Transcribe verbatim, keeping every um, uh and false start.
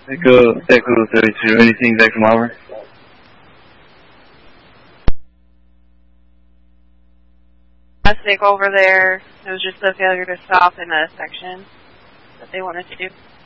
Echo, Echo thirty-two, anything back from Auburn? Plastic over there. It was just a failure to stop in a section that they wanted to do.